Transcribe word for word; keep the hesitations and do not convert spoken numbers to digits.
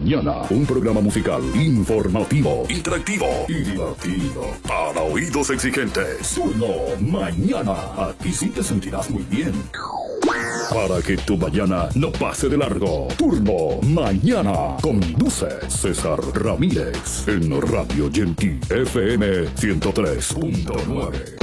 Mañana, un programa musical, informativo, interactivo y divertido para oídos exigentes. Turno Mañana. Aquí sí te sentirás muy bien. Para que tu mañana no pase de largo. Turno Mañana. Conduce César Ramírez en Radio Yankee F M ciento tres punto nueve.